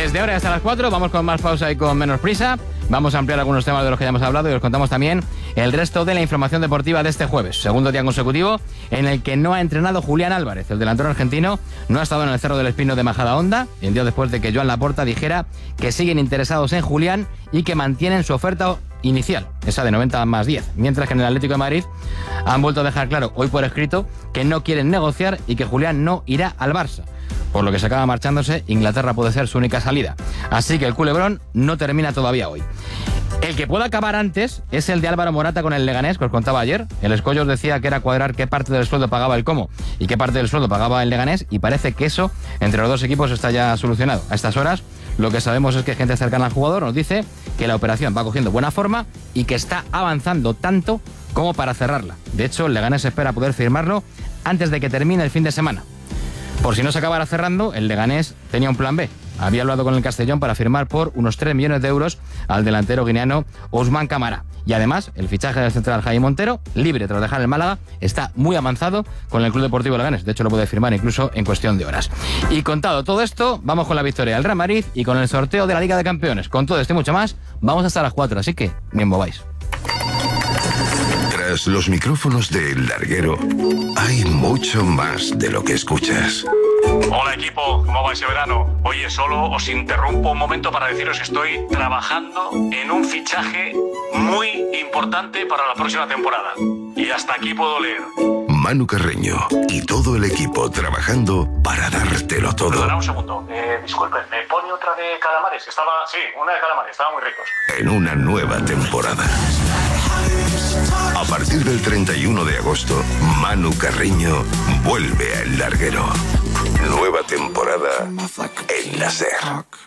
Desde ahora hasta las 4 vamos con más pausa y con menos prisa. Vamos a ampliar algunos temas de los que ya hemos hablado y os contamos también el resto de la información deportiva de este jueves. Segundo día consecutivo en el que no ha entrenado Julián Álvarez. El delantero argentino no ha estado en el Cerro del Espino de Majadahonda, el día después de que Joan Laporta dijera que siguen interesados en Julián y que mantienen su oferta inicial, esa de 90 más 10. Mientras que en el Atlético de Madrid han vuelto a dejar claro hoy por escrito que no quieren negociar y que Julián no irá al Barça. Por lo que se acaba marchándose, Inglaterra puede ser su única salida. Así que el culebrón no termina todavía hoy. El que puede acabar antes es el de Álvaro Morata con el Leganés, que os contaba ayer. El Escollo os decía que era cuadrar qué parte del sueldo pagaba el Como y qué parte del sueldo pagaba el Leganés, y parece que eso entre los dos equipos está ya solucionado. A estas horas lo que sabemos es que gente cercana al jugador nos dice que la operación va cogiendo buena forma y que está avanzando tanto como para cerrarla. De hecho, el Leganés espera poder firmarlo antes de que termine el fin de semana. Por si no se acabara cerrando, el Leganés tenía un plan B. Había hablado con el Castellón para firmar por unos 3 millones de euros al delantero guineano Ousmane Camara. Y además, el fichaje del central Jaime Montero, libre tras dejar el Málaga, está muy avanzado con el Club Deportivo Leganés. De hecho, lo puede firmar incluso en cuestión de horas. Y contado todo esto, vamos con la victoria del Real Madrid y con el sorteo de la Liga de Campeones. Con todo esto y mucho más, vamos hasta las 4, así que ni os mováis. Tras los micrófonos de El Larguero, hay mucho más de lo que escuchas. Hola equipo, ¿cómo va ese verano? Oye, solo os interrumpo un momento para deciros que estoy trabajando en un fichaje muy importante para la próxima temporada. Y hasta aquí puedo leer. Manu Carreño y todo el equipo trabajando para dártelo todo. Perdona un segundo, disculpen, ¿me pone otra de calamares? Sí, una de calamares, estaban muy ricos. En una nueva temporada. A partir del 31 de agosto, Manu Carreño vuelve a El Larguero. Nueva temporada en la SER.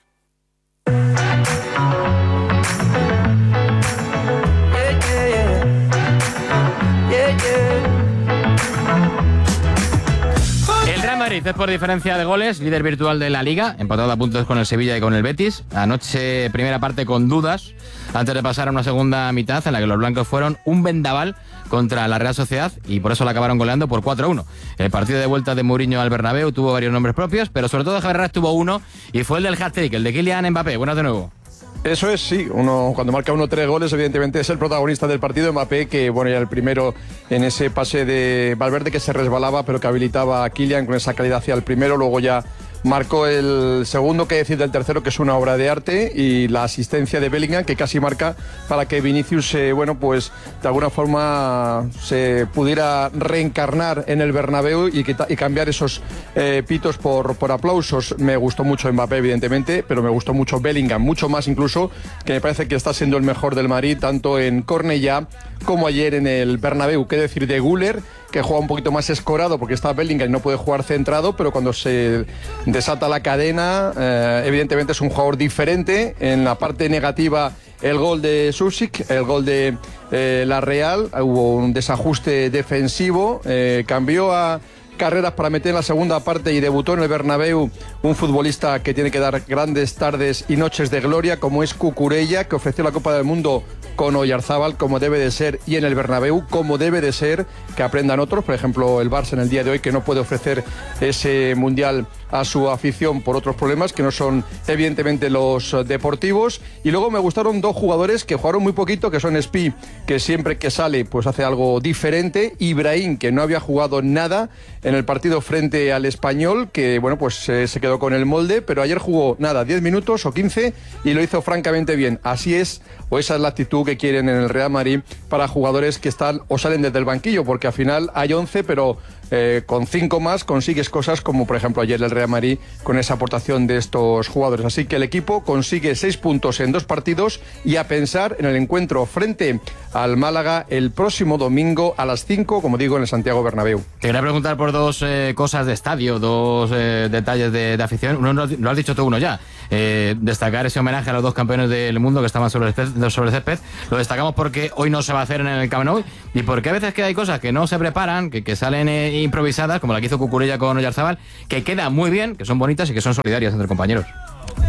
El Real Madrid es por diferencia de goles líder virtual de la Liga, empatado a puntos con el Sevilla y con el Betis. Anoche primera parte con dudas, antes de pasar a una segunda mitad en la que los blancos fueron un vendaval contra la Real Sociedad y por eso la acabaron goleando por 4-1. El partido de vuelta de Mourinho al Bernabéu tuvo varios nombres propios, pero sobre todo Javier Herrera tuvo uno y fue el del hat-trick, el de Kylian Mbappé. Buenas de nuevo. Eso es, sí. Cuando marca 3 goles, evidentemente es el protagonista del partido. Mbappé, que bueno, ya el primero en ese pase de Valverde que se resbalaba, pero que habilitaba a Kylian con esa calidad hacia el primero. Luego ya marcó el segundo, que decir del tercero, que es una obra de arte, y la asistencia de Bellingham, que casi marca para que Vinicius, pues de alguna forma se pudiera reencarnar en el Bernabéu y cambiar esos pitos por aplausos. Me gustó mucho Mbappé, evidentemente, pero me gustó mucho Bellingham, mucho más incluso, que me parece que está siendo el mejor del Madrid, tanto en Cornellá como ayer en el Bernabéu. Qué decir de Güler, que juega un poquito más escorado porque está Bellingham y no puede jugar centrado, pero cuando se desata la cadena, evidentemente es un jugador diferente. En la parte negativa, el gol de Susic, el gol de la Real, hubo un desajuste defensivo, cambió a Carreras para meter en la segunda parte y debutó en el Bernabéu un futbolista que tiene que dar grandes tardes y noches de gloria, como es Cucurella, que ofreció la Copa del Mundo con Oyarzábal, como debe de ser, y en el Bernabéu, como debe de ser, que aprendan otros, por ejemplo el Barça en el día de hoy, que no puede ofrecer ese mundial a su afición por otros problemas que no son evidentemente los deportivos. Y luego me gustaron 2 jugadores que jugaron muy poquito, que son Spi, que siempre que sale pues hace algo diferente, Ibrahim, que no había jugado nada en el partido frente al Español, que bueno, pues se quedó con el molde, pero ayer jugó nada, 10 minutos o 15 y lo hizo francamente bien. Así es, o esa es la actitud que quieren en el Real Madrid para jugadores que están o salen desde el banquillo, porque al final hay 11, pero con 5 más consigues cosas como por ejemplo ayer el Real Madrid con esa aportación de estos jugadores. Así que el equipo consigue 6 puntos en 2 partidos y a pensar en el encuentro frente al Málaga el próximo domingo a las 5, como digo, en el Santiago Bernabéu. Te quería preguntar por 2 cosas de estadio, 2 detalles de afición. Uno lo has dicho tú uno ya. Destacar ese homenaje a los 2 campeones del mundo que estaban sobre el césped. Lo destacamos porque hoy no se va a hacer en el Camp Nou y porque a veces que hay cosas que no se preparan, que salen improvisadas, como la que hizo Cucurella con Oyarzábal, que queda muy bien, que son bonitas y que son solidarias entre compañeros.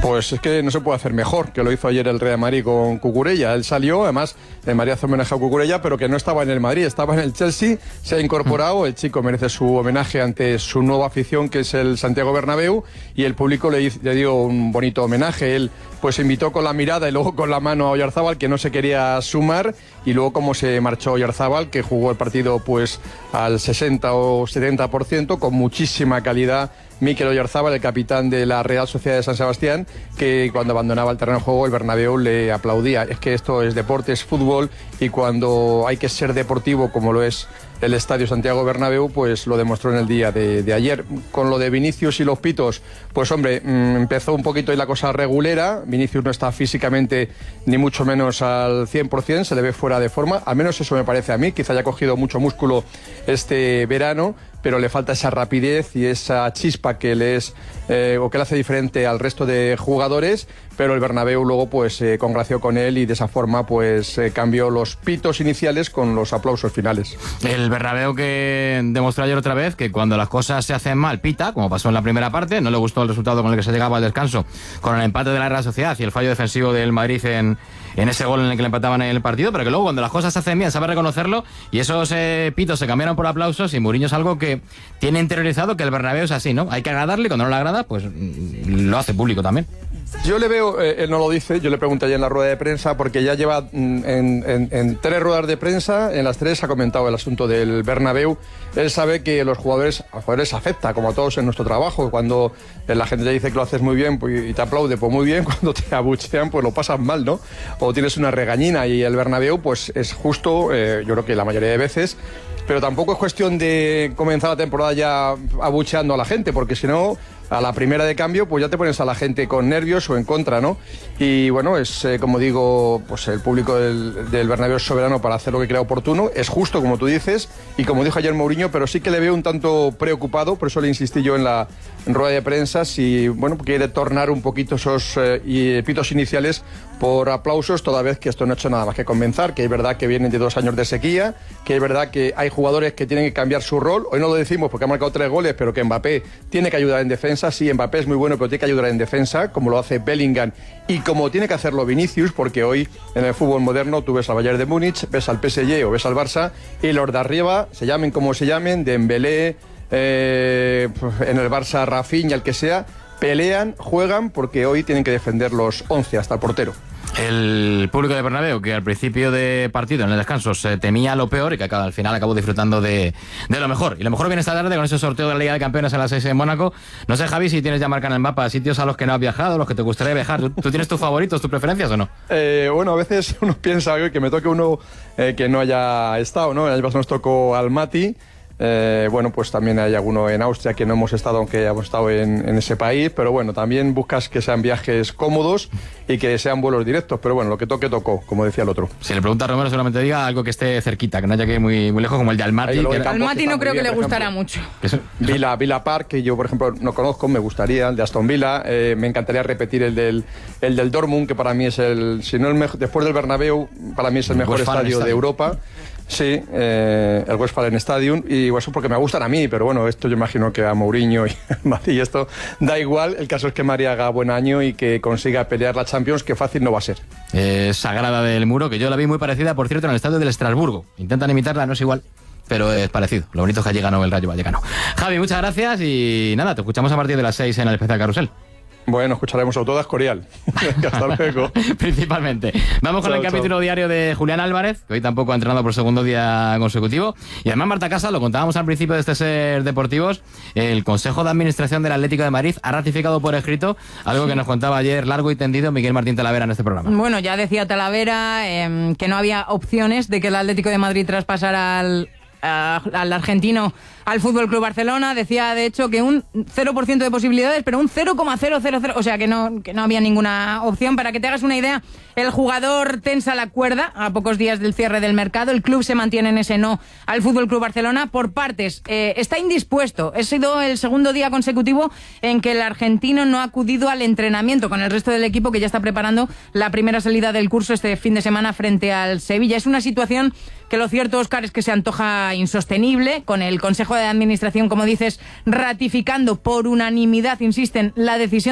Pues es que no se puede hacer mejor, que lo hizo ayer el Real Madrid con Cucurella. Él salió, además, el Madrid hace homenaje a Cucurella, pero que no estaba en el Madrid, estaba en el Chelsea, se ha incorporado, el chico merece su homenaje ante su nueva afición, que es el Santiago Bernabéu, y el público le dio un bonito homenaje. Él pues invitó con la mirada y luego con la mano a Oyarzábal, que no se quería sumar, y luego como se marchó Oyarzábal, que jugó el partido pues al 60 o 70%, con muchísima calidad. Mikel Oyarzábal, el capitán de la Real Sociedad de San Sebastián, que cuando abandonaba el terreno de juego el Bernabéu le aplaudía. Es que esto es deporte, es fútbol, y cuando hay que ser deportivo, como lo es el Estadio Santiago Bernabéu, pues lo demostró en el día de ayer. Con lo de Vinicius y los pitos, pues hombre, empezó un poquito ahí la cosa regulera. Vinicius no está físicamente ni mucho menos al 100%, se le ve fuera de forma, al menos eso me parece a mí. Quizá haya cogido mucho músculo este verano, pero le falta esa rapidez y esa chispa que le es o que le hace diferente al resto de jugadores. Pero el Bernabéu luego pues congració con él y de esa forma pues cambió los pitos iniciales con los aplausos finales. El Bernabéu que demostró ayer otra vez que cuando las cosas se hacen mal pita, como pasó en la primera parte. No le gustó el resultado con el que se llegaba al descanso, con el empate de la Real Sociedad y el fallo defensivo del Madrid en ese gol en el que le empataban en el partido, pero que luego cuando las cosas se hacen bien sabe reconocerlo, y esos pitos se cambiaron por aplausos. Y Mourinho es algo que tiene interiorizado, que el Bernabéu es así, ¿no? Hay que agradarle, y cuando no le agrada pues lo hace público también. Yo le veo, él no lo dice, yo le pregunté ayer en la rueda de prensa, porque ya lleva en 3 ruedas de prensa, en las 3 ha comentado el asunto del Bernabéu. Él sabe que a los jugadores afecta, como a todos en nuestro trabajo. Cuando la gente te dice que lo haces muy bien pues, y te aplaude, pues muy bien. Cuando te abuchean, pues lo pasas mal, ¿no? O tienes una regañina, y el Bernabéu pues es justo, yo creo que la mayoría de veces. Pero tampoco es cuestión de comenzar la temporada ya abucheando a la gente, porque si no, a la primera de cambio, pues ya te pones a la gente con nervios o en contra, ¿no? Y bueno, es como digo, pues el público del Bernabéu es soberano para hacer lo que crea oportuno. Es justo, como tú dices, y como dijo ayer Mourinho, pero sí que le veo un tanto preocupado, por eso le insistí yo en rueda de prensa, si bueno, quiere tornar un poquito esos pitos iniciales por aplausos, toda vez que esto no ha hecho nada más que comenzar, que es verdad que vienen de 2 años de sequía, que es verdad que hay jugadores que tienen que cambiar su rol. Hoy no lo decimos porque ha marcado 3 goles, pero que Mbappé tiene que ayudar en defensa. Sí, Mbappé es muy bueno, pero tiene que ayudar en defensa, como lo hace Bellingham y como tiene que hacerlo Vinicius, porque hoy en el fútbol moderno tú ves al Bayern de Múnich, ves al PSG o ves al Barça, y los de arriba, se llamen como se llamen, Dembélé, en el Barça Rafinha, el que sea, pelean, juegan, porque hoy tienen que defender los 11 hasta el portero. El público de Bernabéu, que al principio de partido, en el descanso, se temía lo peor, y que al final acabó disfrutando de lo mejor. Y lo mejor viene esta tarde con ese sorteo de la Liga de Campeones a las 6 en Mónaco. No sé, Javi, si tienes ya marcado en el mapa sitios a los que no has viajado, los que te gustaría viajar. ¿Tú tienes tus favoritos, tus preferencias o no? Bueno, a veces uno piensa que me toque uno que no haya estado, ¿no? El año pasado nos tocó Almaty. Bueno, pues también hay alguno en Austria que no hemos estado, aunque hemos estado en ese país, pero bueno, también buscas que sean viajes cómodos y que sean vuelos directos, pero bueno, lo que toque tocó, como decía el otro. Si le pregunta a Romero, seguramente diga algo que esté cerquita, que no haya que ir muy lejos, como el de Almaty. Almaty no creo que le gustará mucho. Villa Park, que yo por ejemplo no conozco, me gustaría, el de Aston Villa. Me encantaría repetir el del Dortmund, que para mí es si no el mejor, después del Bernabéu, para mí es el mejor estadio de Europa. Sí, el Westfalen Stadium, y eso porque me gustan a mí, pero bueno, esto yo imagino que a Mourinho y esto da igual. El caso es que María haga buen año y que consiga pelear la Champions, que fácil no va a ser. Sagrada del Muro, que yo la vi muy parecida, por cierto, en el estadio del Estrasburgo. Intentan imitarla, no es igual, pero es parecido. Lo bonito es que allí ganó el Rayo Vallecano. Javi, muchas gracias, y nada, te escuchamos a partir de las 6 en el especial Carrusel. Bueno, escucharemos a todas Corial. Hasta luego. Principalmente. Vamos con el capítulo diario de Julián Álvarez, que hoy tampoco ha entrenado por segundo día consecutivo. Y además, Marta Casa, lo contábamos al principio de este Ser Deportivos, el Consejo de Administración del Atlético de Madrid ha ratificado por escrito algo que nos contaba ayer largo y tendido Miguel Martín Talavera en este programa. Bueno, ya decía Talavera que no había opciones de que el Atlético de Madrid traspasara al argentino al Fútbol Club Barcelona. Decía de hecho que un 0% de posibilidades, pero un 0,000, o sea que no había ninguna opción. Para que te hagas una idea, el jugador tensa la cuerda a pocos días del cierre del mercado. El club se mantiene en ese no al Fútbol Club Barcelona por partes. Está indispuesto. Ha sido el segundo día consecutivo en que el argentino no ha acudido al entrenamiento con el resto del equipo, que ya está preparando la primera salida del curso este fin de semana frente al Sevilla. Es una situación que lo cierto, Óscar, es que se antoja insostenible, con el Consejo de Administración, como dices, ratificando por unanimidad, insisten, la decisión